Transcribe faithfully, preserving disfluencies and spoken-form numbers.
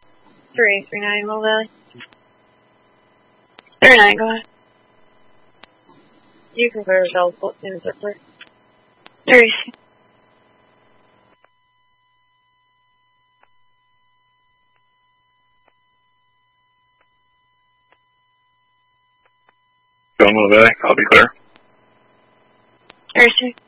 three three nine, Mill Valley. three nine, go ahead. You can clear the Delta as soon as they're clear. three. Go Mill Valley, I'll be clear. thirty-two.